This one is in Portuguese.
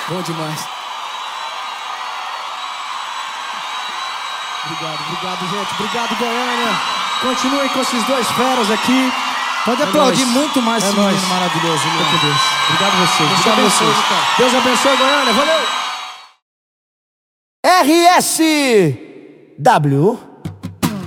Bom demais. Obrigado, gente. Obrigado, Goiânia. Continuem com esses dois feras aqui. Pode aplaudir muito mais esse menino maravilhoso. Obrigado a vocês. Deus abençoe, cara. Deus abençoe, Goiânia. Valeu. RSW